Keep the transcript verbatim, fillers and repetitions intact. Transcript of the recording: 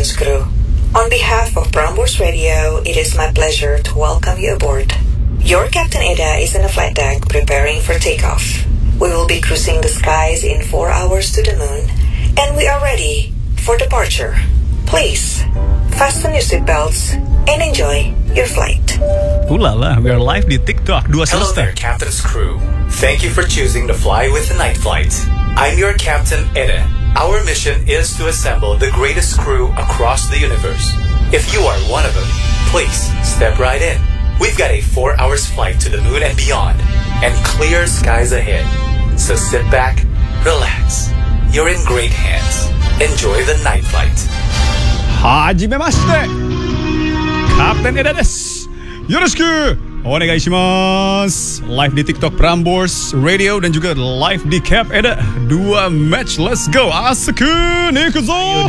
Captain's crew. On behalf of Prambors Radio, it is my pleasure to welcome you aboard. Your Captain Eda is in the flight deck preparing for takeoff. We will be cruising the skies in four hours to the moon, and we are ready for departure. Please, fasten your seatbelts and enjoy your flight. Ooh la la, we are live di TikTok dua Hello semester. there, Captain's crew. Thank you for choosing to fly with the night flight. I'm your Captain Eda. Our mission is to assemble the greatest crew across the universe. If you are one of them, please step right in. We've got a four hours flight to the moon and beyond, and clear skies ahead. So sit back, relax. You're in great hands. Enjoy the night flight. Hajimemashite. Captain Eda desu. Yoroshiku onegaishimasu. Live di TikTok Prambors Radio dan juga live di Cap Eda. Dua match, let's go. Asuku Nikuzo.